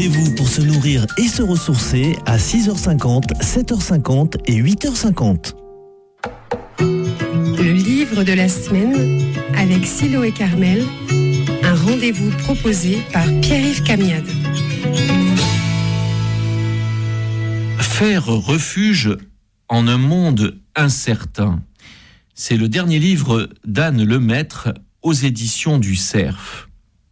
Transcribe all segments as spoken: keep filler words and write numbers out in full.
Rendez-vous pour se nourrir et se ressourcer à six heures cinquante, sept heures cinquante et huit heures cinquante. Le livre de la semaine avec Silo et Carmel, un rendez-vous proposé par Pierre-Yves Camiade. Faire refuge en un monde incertain. C'est le dernier livre d'Anne Lemaître aux éditions du Cerf.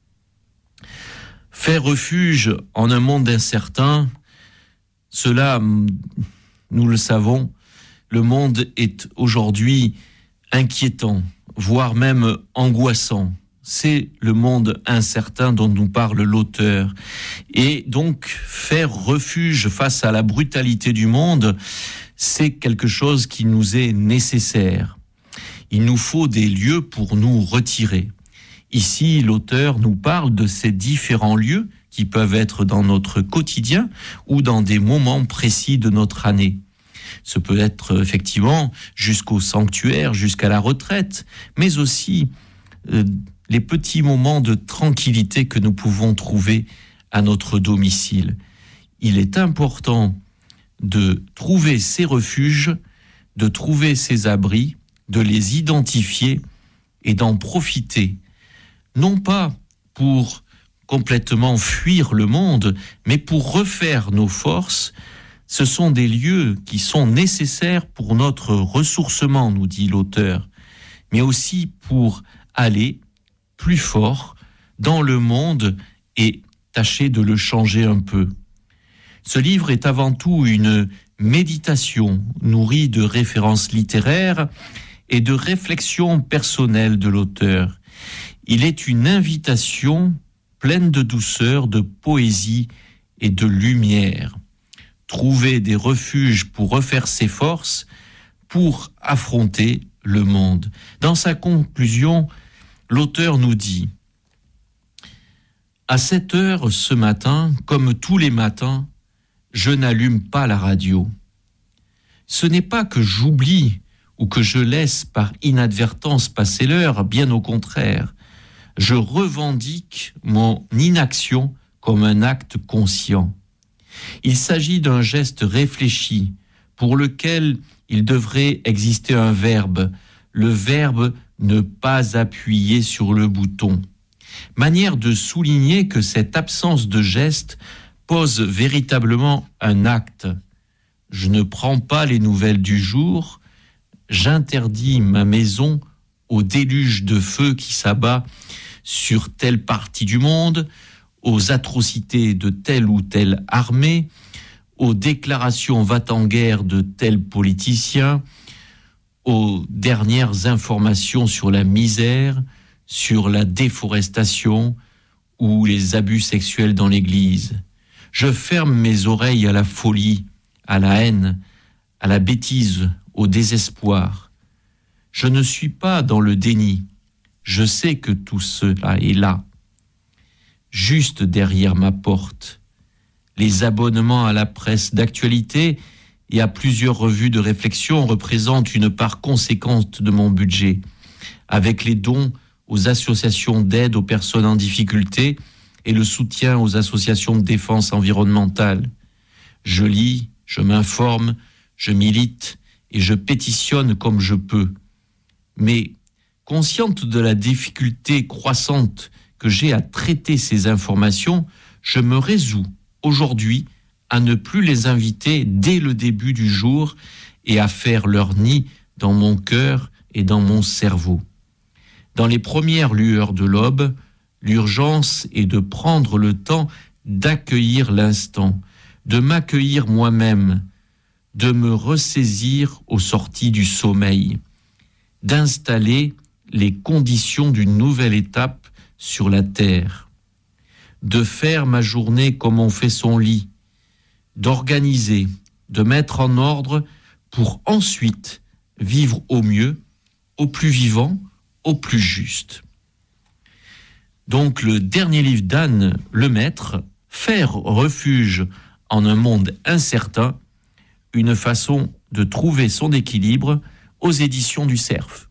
Faire refuge en un monde incertain, cela, nous le savons, le monde est aujourd'hui inquiétant, voire même angoissant. C'est le monde incertain dont nous parle l'auteur. Et donc, faire refuge face à la brutalité du monde, c'est quelque chose qui nous est nécessaire. Il nous faut des lieux pour nous retirer. Ici, l'auteur nous parle de ces différents lieux qui peuvent être dans notre quotidien ou dans des moments précis de notre année. Ce peut être effectivement jusqu'au sanctuaire, jusqu'à la retraite, mais aussi euh, les petits moments de tranquillité que nous pouvons trouver à notre domicile. Il est important de trouver ces refuges, de trouver ces abris, de les identifier et d'en profiter. Non pas pour complètement fuir le monde, mais pour refaire nos forces. Ce sont des lieux qui sont nécessaires pour notre ressourcement, nous dit l'auteur, mais aussi pour aller plus fort dans le monde et tâcher de le changer un peu. Ce livre est avant tout une méditation nourrie de références littéraires et de réflexions personnelles de l'auteur. Il est une invitation pleine de douceur, de poésie et de lumière. Trouver des refuges pour refaire ses forces, pour affronter le monde. Dans sa conclusion, l'auteur nous dit « À sept heures ce matin, comme tous les matins, je n'allume pas la radio. Ce n'est pas que j'oublie ou que je laisse par inadvertance passer l'heure, bien au contraire. Je revendique mon inaction comme un acte conscient. Il s'agit d'un geste réfléchi pour lequel il devrait exister un verbe, le verbe ne pas appuyer sur le bouton. Manière de souligner que cette absence de geste pose véritablement un acte. Je ne prends pas les nouvelles du jour, j'interdis ma maison au déluge de feu qui s'abat sur telle partie du monde, aux atrocités de telle ou telle armée, aux déclarations va-t-en-guerre de tel politicien, aux dernières informations sur la misère, sur la déforestation ou les abus sexuels dans l'Église. Je ferme mes oreilles à la folie, à la haine, à la bêtise, au désespoir. Je ne suis pas dans le déni. Je sais que tout cela est là, juste derrière ma porte. Les abonnements à la presse d'actualité et à plusieurs revues de réflexion représentent une part conséquente de mon budget, avec les dons aux associations d'aide aux personnes en difficulté et le soutien aux associations de défense environnementale. Je lis, je m'informe, je milite et je pétitionne comme je peux. Mais consciente de la difficulté croissante que j'ai à traiter ces informations, je me résous aujourd'hui à ne plus les inviter dès le début du jour et à faire leur nid dans mon cœur et dans mon cerveau. Dans les premières lueurs de l'aube, l'urgence est de prendre le temps d'accueillir l'instant, de m'accueillir moi-même, de me ressaisir aux sorties du sommeil, d'installer les conditions d'une nouvelle étape sur la terre, de faire ma journée comme on fait son lit, d'organiser, de mettre en ordre pour ensuite vivre au mieux, au plus vivant, au plus juste. Donc le dernier livre d'Anne Lemaître, Faire refuge en un monde incertain, une façon de trouver son équilibre aux éditions du Cerf.